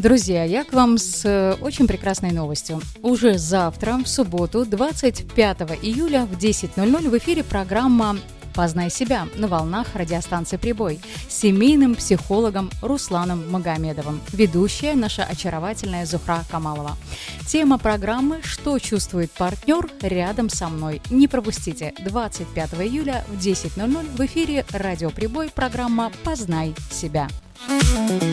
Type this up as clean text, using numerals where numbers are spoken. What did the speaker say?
Друзья, я к вам с очень прекрасной новостью. Уже завтра, в субботу, 25 июля в 10:00 в эфире программа «Познай себя» на волнах радиостанции «Прибой» с семейным психологом Русланом Магомедовым, ведущая наша очаровательная Зухра Камалова. Тема программы «Что чувствует партнер рядом со мной». Не пропустите, 25 июля в 10:00 в эфире «Радио Прибой» программа «Познай себя».